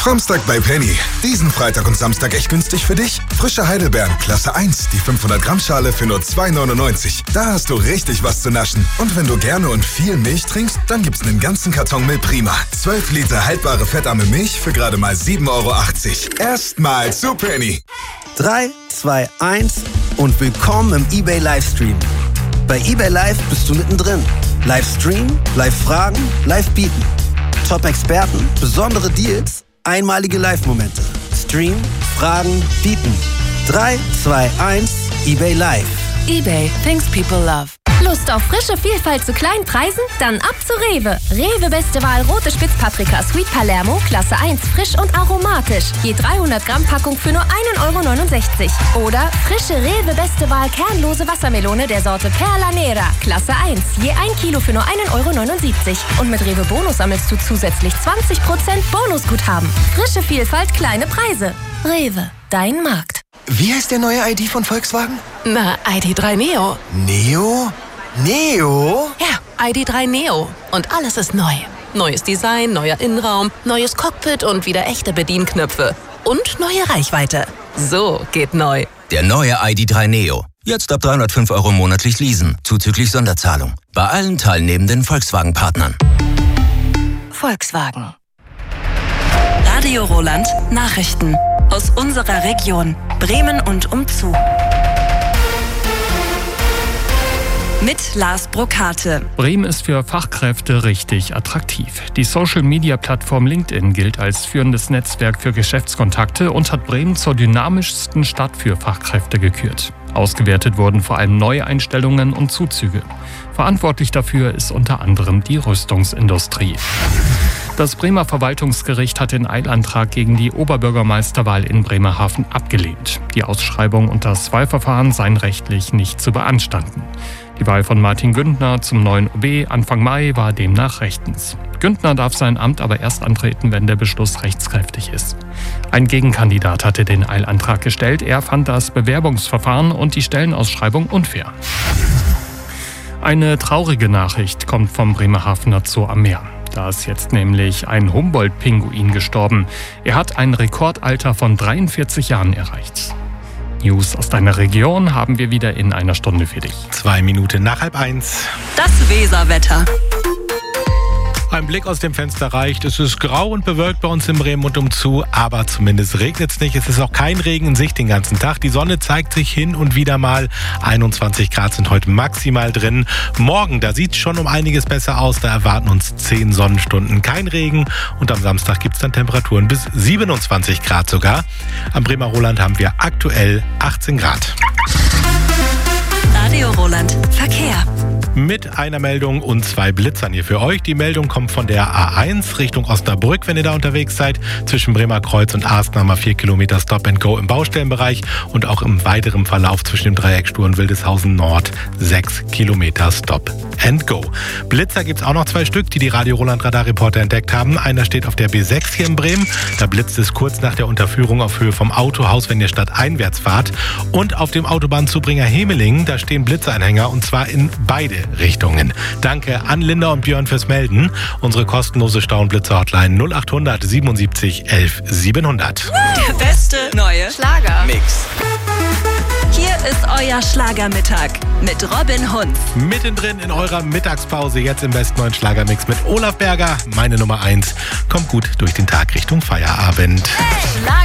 Samstag bei Penny. Diesen Freitag und Samstag echt günstig für dich. Frische Heidelbeeren, Klasse 1, die 500 Gramm Schale für nur 2,99. Da hast du richtig was zu naschen. Und wenn du gerne und viel Milch trinkst, dann gibt's einen ganzen Karton Milch Prima. 12 Liter haltbare fettarme Milch für gerade mal 7,80 Euro. Erstmal zu Penny. 3, 2, 1 und willkommen im eBay Livestream. Bei eBay Live bist du mittendrin. Livestream, Live-Fragen, Live-Bieten. Top-Experten, besondere Deals, einmalige Live-Momente. Stream, Fragen, Bieten. 3, 2, 1, eBay Live. eBay, things people love. Lust auf frische Vielfalt zu kleinen Preisen? Dann ab zu Rewe. Rewe beste Wahl rote Spitzpaprika Sweet Palermo, Klasse 1, frisch und aromatisch. Je 300 Gramm Packung für nur 1,69 Euro. Oder frische Rewe beste Wahl kernlose Wassermelone der Sorte Perla Nera, Klasse 1. Je 1 Kilo für nur 1,79 Euro. Und mit Rewe Bonus sammelst du zusätzlich 20% Bonusguthaben. Frische Vielfalt, kleine Preise. Rewe, dein Markt. Wie heißt der neue ID von Volkswagen? Na, ID.3 Neo. Neo? Neo? Ja, ID.3 Neo. Und alles ist neu. Neues Design, neuer Innenraum, neues Cockpit und wieder echte Bedienknöpfe. Und neue Reichweite. So geht neu. Der neue ID.3 Neo. Jetzt ab 305 Euro monatlich leasen, zuzüglich Sonderzahlung. Bei allen teilnehmenden Volkswagen-Partnern. Volkswagen. Radio Roland Nachrichten. Aus unserer Region, Bremen und umzu. Mit Lars Brokate. Bremen ist für Fachkräfte richtig attraktiv. Die Social-Media-Plattform LinkedIn gilt als führendes Netzwerk für Geschäftskontakte und hat Bremen zur dynamischsten Stadt für Fachkräfte gekürt. Ausgewertet wurden vor allem Neueinstellungen und Zuzüge. Verantwortlich dafür ist unter anderem die Rüstungsindustrie. Das Bremer Verwaltungsgericht hat den Eilantrag gegen die Oberbürgermeisterwahl in Bremerhaven abgelehnt. Die Ausschreibung und das Wahlverfahren seien rechtlich nicht zu beanstanden. Die Wahl von Martin Güntner zum neuen OB Anfang Mai war demnach rechtens. Güntner darf sein Amt aber erst antreten, wenn der Beschluss rechtskräftig ist. Ein Gegenkandidat hatte den Eilantrag gestellt. Er fand das Bewerbungsverfahren und die Stellenausschreibung unfair. Eine traurige Nachricht kommt vom Bremerhavener Zoo am Meer. Da ist jetzt nämlich ein Humboldt-Pinguin gestorben. Er hat ein Rekordalter von 43 Jahren erreicht. News aus deiner Region haben wir wieder in einer Stunde für dich. 2 Minuten nach 12:30. Das Weserwetter. Ein Blick aus dem Fenster reicht. Es ist grau und bewölkt bei uns in Bremen und umzu, aber zumindest regnet es nicht. Es ist auch kein Regen in Sicht den ganzen Tag. Die Sonne zeigt sich hin und wieder mal. 21 Grad sind heute maximal drin. Morgen, da sieht es schon um einiges besser aus. Da erwarten uns 10 Sonnenstunden, kein Regen. Und am Samstag gibt es dann Temperaturen bis 27 Grad sogar. Am Bremer Roland haben wir aktuell 18 Grad. Radio Roland Verkehr. Mit einer Meldung und 2 Blitzern hier für euch. Die Meldung kommt von der A1 Richtung Osnabrück, wenn ihr da unterwegs seid. Zwischen Bremer Kreuz und Asten haben wir 4 Kilometer Stop-and-Go im Baustellenbereich und auch im weiteren Verlauf zwischen dem Dreieck Stur und Wildeshausen Nord 6 Kilometer Stop-and-Go. Blitzer gibt es auch noch 2 Stück, die Radio Roland Radarreporter entdeckt haben. Einer steht auf der B6 hier in Bremen. Da blitzt es kurz nach der Unterführung auf Höhe vom Autohaus, wenn ihr stadteinwärts fahrt. Und auf dem Autobahnzubringer Hemelingen, da stehen Blitzanhänger und zwar in beide Richtungen. Danke an Linda und Björn fürs Melden. Unsere kostenlose Stau-und-Blitzer-Hotline 0800 77 11 700. Der beste neue Schlagermix. Hier ist euer Schlagermittag mit Robin Hunz. Mittendrin in eurer Mittagspause, jetzt im besten neuen Schlagermix mit Olaf Berger. Meine Nummer 1. Kommt gut durch den Tag Richtung Feierabend. Hey,